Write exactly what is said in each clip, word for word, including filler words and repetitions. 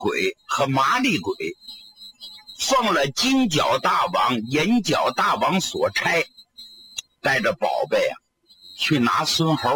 鬼和麻利鬼，奉了金角大王、银角大王所差，带着宝贝啊，去拿孙猴。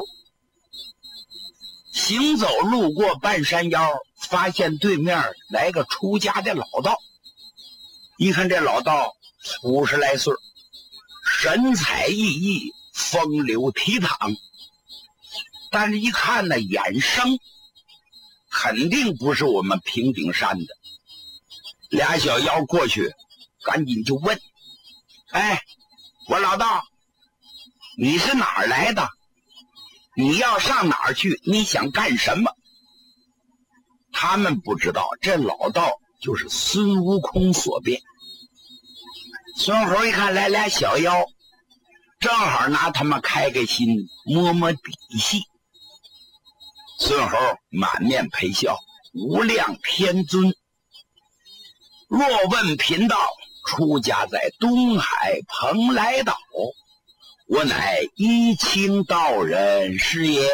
行走路过半山腰，发现对面来个出家的老道。一看这老道五十来岁，神采奕奕，风流倜傥，但是一看呢，眼生，肯定不是我们平顶山的。俩小妖过去，赶紧就问：“哎，我老道，你是哪儿来的？你要上哪儿去？你想干什么？”他们不知道，这老道就是孙悟空所变。孙猴一看来俩小妖，正好拿他们开个心，摸摸底细。孙猴满面陪笑，无量天尊。若问贫道，出家在东海蓬莱岛，我乃一清道人是也。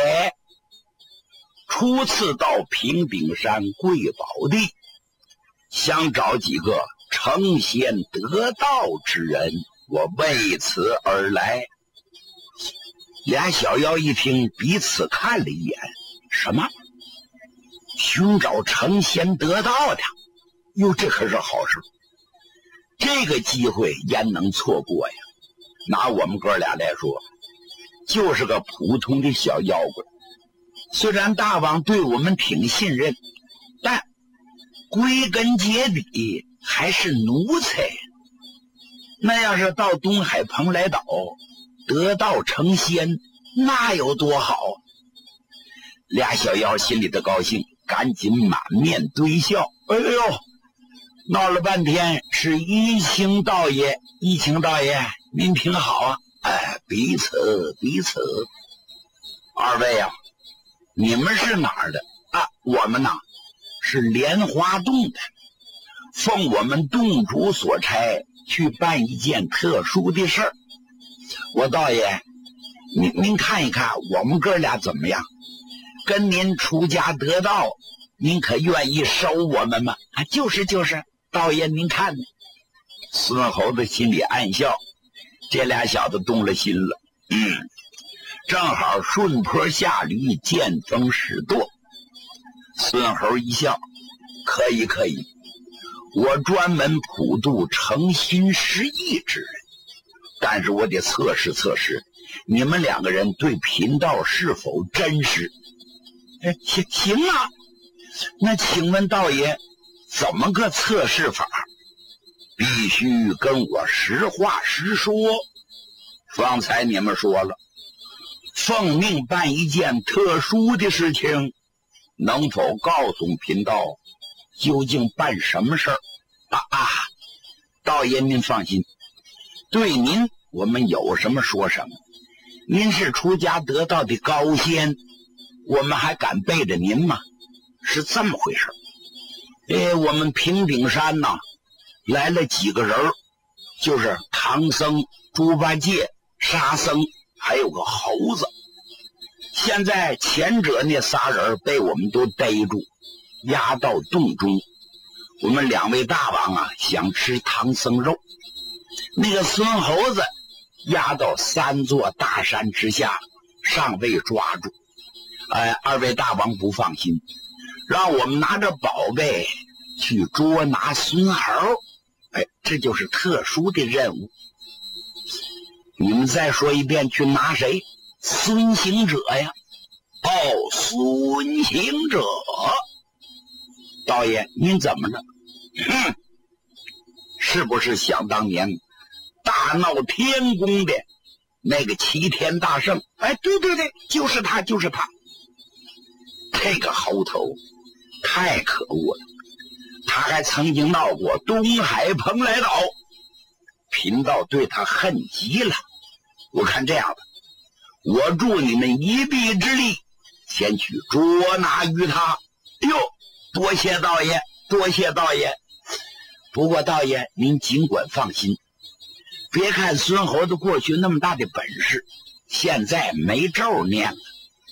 初次到平顶山贵宝地，想找几个成仙得道之人，我为此而来。俩小妖一听，彼此看了一眼，什么？寻找成仙得道的？哟，这可是好事，这个机会焉能错过呀？拿我们哥俩来说，就是个普通的小妖怪。虽然大王对我们挺信任，但归根结底还是奴才。那要是到东海蓬莱岛得道成仙，那有多好？俩小妖心里的高兴，赶紧满面堆笑。哎呦，闹了半天是一清道爷，一清道爷您挺好啊。哎，彼此彼此。二位啊，你们是哪儿的啊？我们呐是莲花洞的，奉我们洞主所差，去办一件特殊的事儿。我道爷，您您看一看我们哥俩怎么样？跟您出家得道，您可愿意收我们吗？啊，就是就是，道爷您看呢。孙猴子心里暗笑，这俩小子动了心了。嗯，正好顺坡下驴，见风使舵。孙猴一笑，可以可以，我专门普渡诚心实意之人，但是我得测试测试你们两个人对贫道是否真实。哎，行行啊，那请问道爷怎么个测试法？必须跟我实话实说。方才你们说了，奉命办一件特殊的事情，能否告诉贫道究竟办什么事儿？啊啊，道爷您放心，对您我们有什么说什么。您是出家得道的高仙，我们还敢背着您吗？是这么回事。哎，我们平顶山呐来了几个人，就是唐僧、猪八戒、沙僧，还有个猴子。现在前者那仨人被我们都逮住，押到洞中。我们两位大王啊想吃唐僧肉，那个孙猴子押到三座大山之下，尚未抓住。哎，二位大王不放心，让我们拿着宝贝去捉拿孙猴。哎，这就是特殊的任务。你们再说一遍，去拿谁？孙行者呀。哦，孙行者。道爷您怎么了？哼，是不是想当年大闹天宫的那个齐天大圣？哎，对对对，就是他就是他。这个猴头太可恶了，他还曾经闹过东海蓬莱岛，贫道对他恨极了。我看这样的，我助你们一臂之力，先去捉拿于他。哟，多谢道爷，多谢道爷。不过道爷您尽管放心，别看孙猴子过去那么大的本事，现在没咒念了，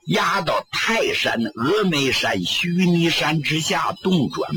压到泰山、峨眉山、须弥山之下，动转